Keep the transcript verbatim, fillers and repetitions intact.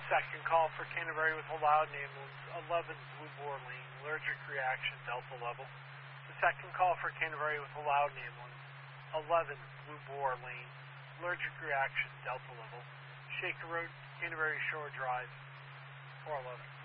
Second call for Canterbury with a loud ambulance, eleven Blue Boar Lane, allergic reaction, Delta level. The second call for Canterbury with a loud ambulance, eleven Blue Boar Lane, allergic reaction, Delta level. Shaker Road, Canterbury Shore Drive, four eleven.